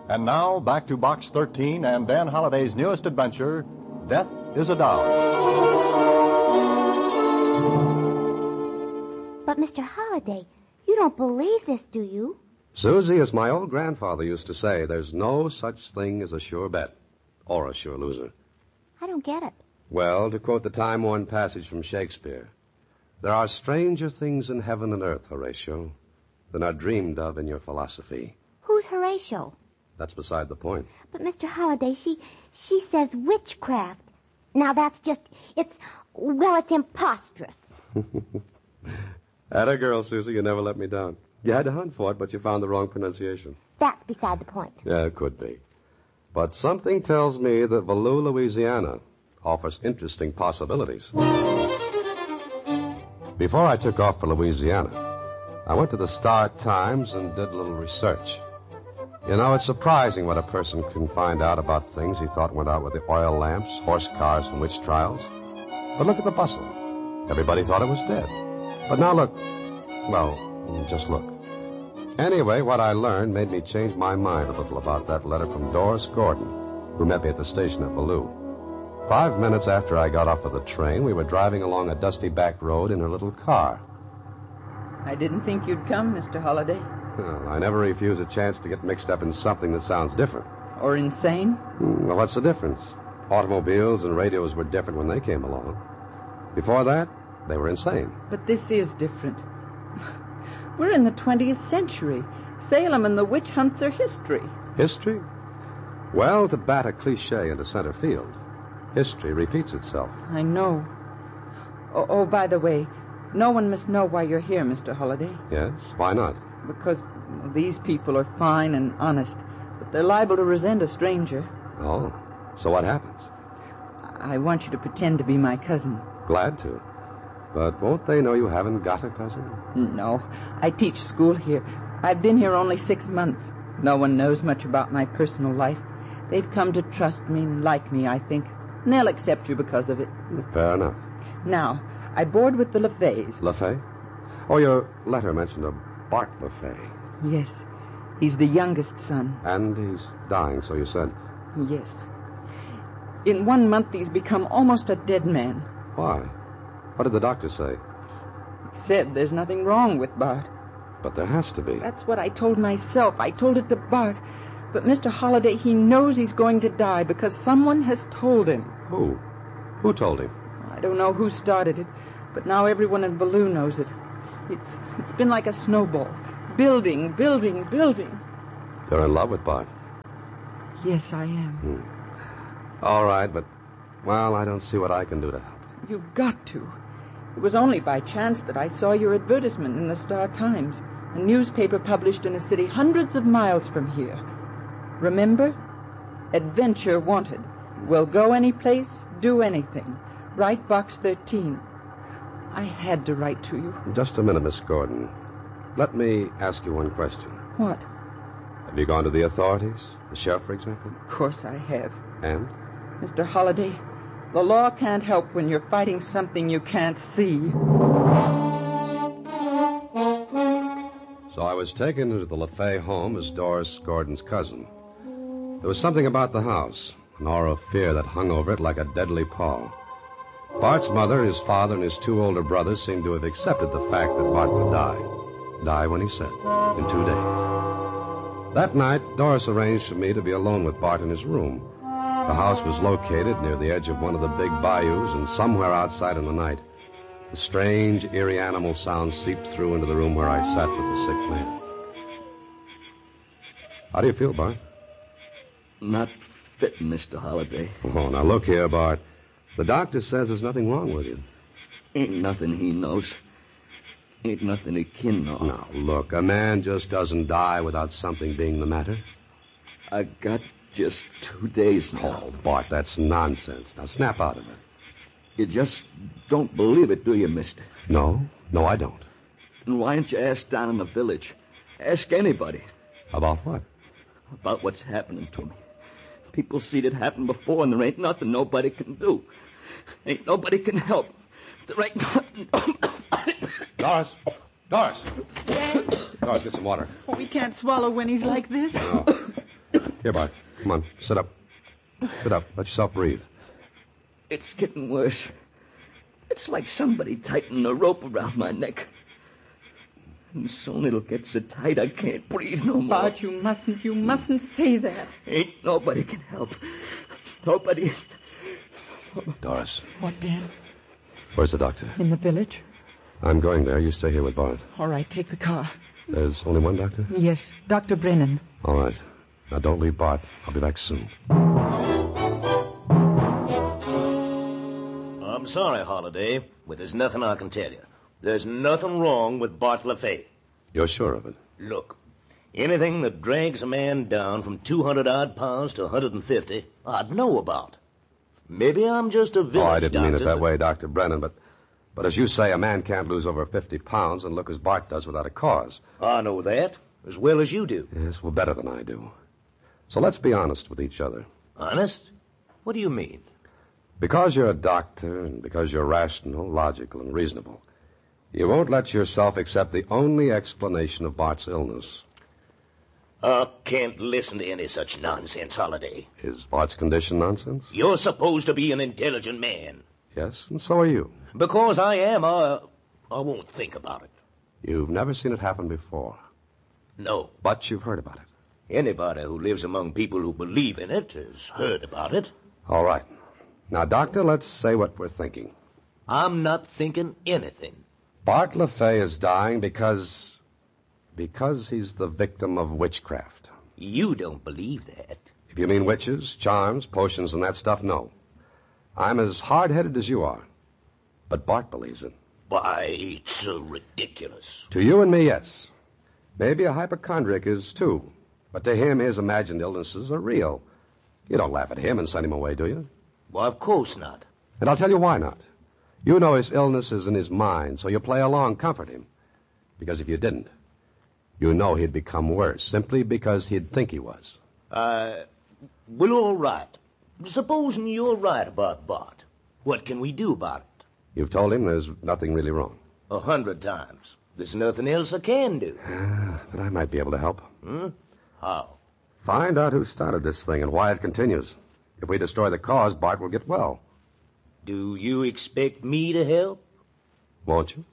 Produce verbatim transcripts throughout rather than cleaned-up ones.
And now, back to Box thirteen and Dan Holliday's newest adventure, Death is a Dog. But, Mister Holliday, you don't believe this, do you? Susie, as my old grandfather used to say, there's no such thing as a sure bet or a sure loser. I don't get it. Well, to quote the time-worn passage from Shakespeare, there are stranger things in heaven and earth, Horatio, than are dreamed of in your philosophy. Who's Horatio? That's beside the point. But, Mister Holliday, she she says witchcraft. Now, that's just, it's, well, it's imposterous. Atta girl, Susie, you never let me down. You had to hunt for it, but you found the wrong pronunciation. That's beside the point. Yeah, it could be. But something tells me that Valoo, Louisiana, offers interesting possibilities. Before I took off for Louisiana, I went to the Star Times and did a little research. You know, it's surprising what a person can find out about things he thought went out with the oil lamps, horse cars, and witch trials. But look at the bustle. Everybody thought it was dead. But now look, well, just look. Anyway, what I learned made me change my mind a little about that letter from Doris Gordon, who met me at the station at Valoo. Five minutes after I got off of the train, we were driving along a dusty back road in her little car. I didn't think you'd come, Mister Holliday. Well, I never refuse a chance to get mixed up in something that sounds different. Or insane? Well, what's the difference? Automobiles and radios were different when they came along. Before that, they were insane. But this is different. We're in the twentieth century. Salem and the witch hunts are history. History? Well, to bat a cliche into center field, history repeats itself. I know. Oh, oh, by the way, no one must know why you're here, Mister Holliday. Yes? Why not? Because well, these people are fine and honest, but they're liable to resent a stranger. Oh, so what happens? I want you to pretend to be my cousin. Glad to. But won't they know you haven't got a cousin? No. I teach school here. I've been here only six months. No one knows much about my personal life. They've come to trust me and like me, I think. And they'll accept you because of it. Fair enough. Now, I board with the LeFays. LeFay? Oh, your letter mentioned a Bart LeFay. Yes. He's the youngest son. And he's dying, so you said? Yes. In one month, he's become almost a dead man. Why? What did the doctor say? He said there's nothing wrong with Bart. But there has to be. That's what I told myself. I told it to Bart. But Mister Holliday, he knows he's going to die because someone has told him. Who? Who told him? I don't know who started it, but now everyone in Valoo knows it. It's it's been like a snowball. Building, building, building. You're in love with Bart? Yes, I am. Hmm. All right, but, well, I don't see what I can do to help. You've got to. It was only by chance that I saw your advertisement in the Star Times, a newspaper published in a city hundreds of miles from here. Remember? Adventure wanted. Will go any place, do anything. Write Box thirteen. I had to write to you. Just a minute, Miss Gordon. Let me ask you one question. What? Have you gone to the authorities? The sheriff, for example? Of course I have. And? Mister Holliday, the law can't help when you're fighting something you can't see. So I was taken into the LeFay home as Doris Gordon's cousin. There was something about the house, an aura of fear that hung over it like a deadly pall. Bart's mother, his father, and his two older brothers seemed to have accepted the fact that Bart would die. Die when he said, in two days. That night, Doris arranged for me to be alone with Bart in his room. The house was located near the edge of one of the big bayous, and somewhere outside in the night, the strange, eerie animal sound seeped through into the room where I sat with the sick man. How do you feel, Bart? Not fit, Mister Holliday. Oh, now look here, Bart. The doctor says there's nothing wrong with you. Ain't nothing he knows. Ain't nothing he can know. Now, look, a man just doesn't die without something being the matter. I got just two days now. Oh, Bart, that's nonsense. Now, snap out of it. You just don't believe it, do you, mister? No, no, I don't. Then why don't you ask down in the village? Ask anybody. About what? About what's happening to me. People see it happen before, and there ain't nothing nobody can do. Ain't nobody can help. There ain't nothing. Doris! Doris! Doris, get some water. Oh, we can't swallow when he's like this. No. Here, Bart. Come on. Sit up. Sit up. Let yourself breathe. It's getting worse. It's like somebody tightened a rope around my neck. And soon it'll get so tight I can't breathe no more. Bart, you mustn't, you mustn't say that. Ain't nobody can help. Nobody. Doris, What, Dan? where's the doctor? In the village? I'm going there. You stay here with Bart. All right, take the car. There's only one doctor? Yes, Doctor Brennan. All right. Now, don't leave Bart. I'll be back soon. I'm sorry, Holiday, but there's nothing I can tell you. There's nothing wrong with Bart LaFay. You're sure of it? Look, anything that drags a man down from two hundred odd pounds to one hundred fifty, I'd know about. Maybe I'm just a village Oh, I didn't doctor, mean it that but- way, Doctor Brennan, but... But as you say, a man can't lose over fifty pounds and look as Bart does without a cause. I know that, as well as you do. Yes, well, better than I do. So let's be honest with each other. Honest? What do you mean? Because you're a doctor and because you're rational, logical, and reasonable, you won't let yourself accept the only explanation of Bart's illness. I can't listen to any such nonsense, Holiday. Is Bart's condition nonsense? You're supposed to be an intelligent man. Yes, and so are you. Because I am, I, I won't think about it. You've never seen it happen before, No. but you've heard about it. Anybody who lives among people who believe in it has heard about it. All right. Now, Doctor, let's say what we're thinking. I'm not thinking anything. Bart LaFay is dying because... because he's the victim of witchcraft. You don't believe that. If you mean witches, charms, potions, and that stuff, no. I'm as hard-headed as you are. But Bart believes it. Why, it's so ridiculous. To you and me, yes. Maybe a hypochondriac is, too. But to him, his imagined illnesses are real. You don't laugh at him and send him away, do you? Why, of course not. And I'll tell you why not. You know his illness is in his mind, so you play along, comfort him. Because if you didn't, you know he'd become worse, simply because he'd think he was. Uh, well, all right. Supposing you're right about Bart. What can we do about it? You've told him there's nothing really wrong. A hundred times. There's nothing else I can do. But I might be able to help. Hmm? How? Find out who started this thing and why it continues. If we destroy the cause, Bart will get well. Do you expect me to help? Won't you?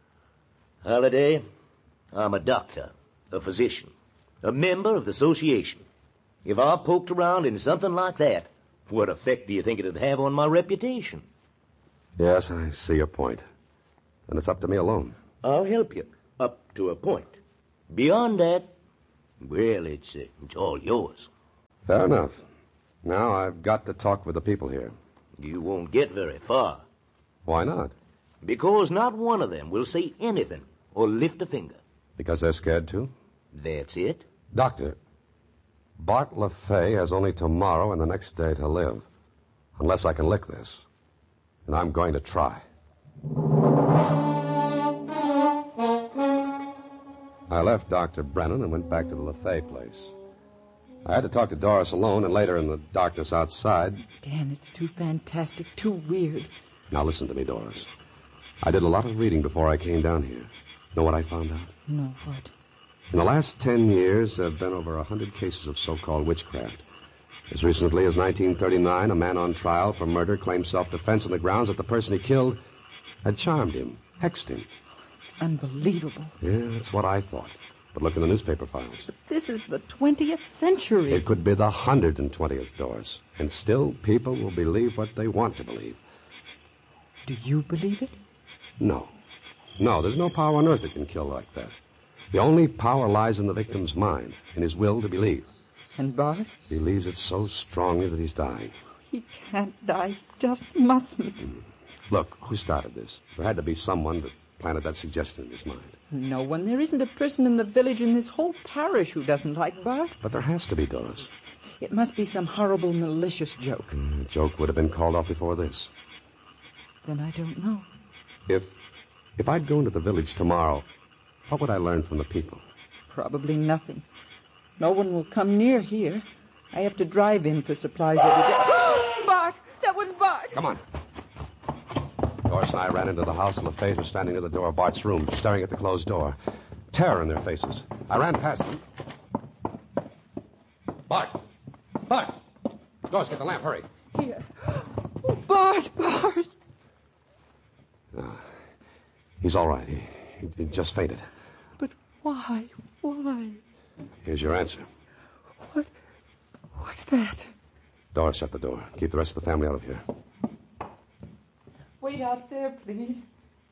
Halliday, I'm a doctor, a physician, a member of the association. If I poked around in something like that, what effect do you think it'd have on my reputation? Yes, I see your point. And it's up to me alone. I'll help you, up to a point. Beyond that, well, it's, uh, it's all yours. Fair enough. Now I've got to talk with the people here. You won't get very far, Why not? because not one of them will say anything or lift a finger. Because they're scared too? That's it. Doctor, Bart LaFay has only tomorrow and the next day to live. Unless I can lick this. And I'm going to try. I left Doctor Brennan and went back to the LaFay place. I had to talk to Doris alone and later in the darkness outside. Dan, it's too fantastic, too weird. Now listen to me, Doris. I did a lot of reading before I came down here. Know what I found out? No, what? In the last ten years, there have been over a hundred cases of so-called witchcraft. As recently as nineteen thirty-nine, a man on trial for murder claimed self-defense on the grounds that the person he killed had charmed him, hexed him. It's unbelievable. Yeah, that's what I thought. But look in the newspaper files. This is the twentieth century. It could be the one hundred twentieth, Doris. And still, people will believe what they want to believe. Do you believe it? No. No, there's no power on earth that can kill like that. The only power lies in the victim's mind, in his will to believe. And Bart? Believes it so strongly that he's dying. He can't die. He just mustn't. Look, who started this? There had to be someone that planted that suggestion in his mind. No one. There isn't a person in the village in this whole parish who doesn't like Bart. But there has to be, Doris. It must be some horrible, malicious joke. The joke would have been called off before this. Then I don't know. If, if I'd go into the village tomorrow, what would I learn from the people? Probably nothing. No one will come near here. I have to drive in for supplies every day. Bart! That was Bart! Come on. Doris and I ran into the house, and the LaFays were standing near the door of Bart's room, staring at the closed door. Terror in their faces. I ran past them. Bart! Bart! Doris, get the lamp. Hurry. Here. Oh, Bart, Bart. No, he's all right. He, he, he just fainted. But why? Why? Here's your answer. What? What's that? Doris, shut the door. Keep the rest of the family out of here. Wait out there, please.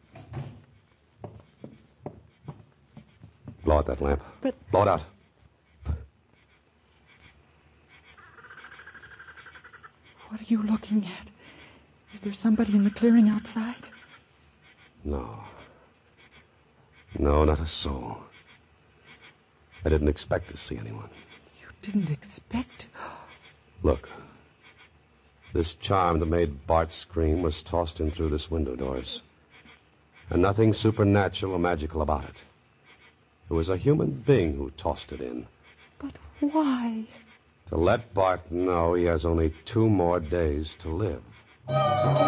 Blow out that lamp. But... Blow it out. What are you looking at? Is there somebody in the clearing outside? No. No, not a soul. I didn't expect to see anyone. You didn't expect? Look. This charm that made Bart scream was tossed in through this window, Doris. And nothing supernatural or magical about it. It was a human being who tossed it in. But why? To let Bart know he has only two more days to live.